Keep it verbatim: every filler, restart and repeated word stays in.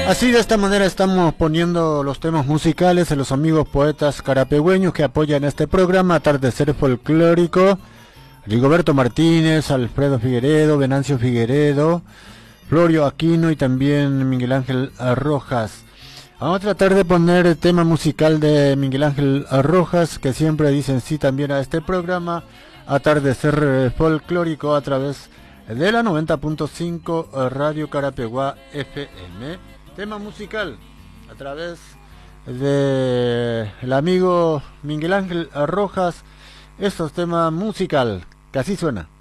Así, de esta manera estamos poniendo los temas musicales de los amigos poetas carapegüeños que apoyan este programa Atardecer Folclórico. Rigoberto Martínez, Alfredo Figueredo, Venancio Figueredo, Florio Aquino y también Miguel Ángel Rojas. Vamos a tratar de poner el tema musical de Miguel Ángel Rojas, que siempre dicen sí también a este programa Atardecer Folclórico a través de la noventa punto cinco Radio Carapeguá F M. Tema musical a través de el amigo Miguel Ángel Rojas. Esto es tema musical, que así suena.